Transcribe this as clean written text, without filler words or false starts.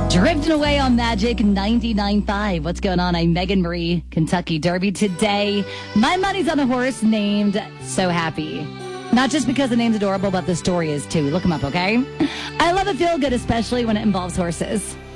Drifting away on Magic 99.5. What's going on? I'm Megan Marie, Kentucky Derby. Today, my money's on a horse named So Happy. Not just because the name's adorable, but the story is too. Look him up, okay? I love a feel good, especially when it involves horses.